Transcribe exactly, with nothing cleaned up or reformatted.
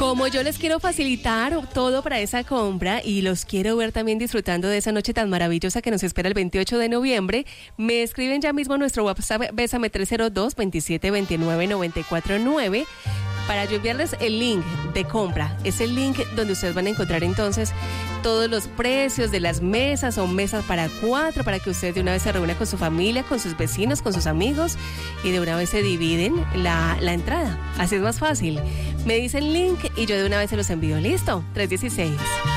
Como yo les quiero facilitar todo para esa compra y los quiero ver también disfrutando de esa noche tan maravillosa que nos espera el veintiocho de noviembre, me escriben ya mismo a nuestro WhatsApp Bésame tres cero dos, veintisiete veintinueve, noventa y cuatro nueve para yo enviarles el link de compra. Es el link donde ustedes van a encontrar entonces todos los precios de las mesas o mesas para cuatro, para que ustedes de una vez se reúnan con su familia, con sus vecinos, con sus amigos y de una vez se dividen la, la entrada. Así es más fácil. Me dicen link y yo de una vez se los envío. ¿Listo? tres dieciséis.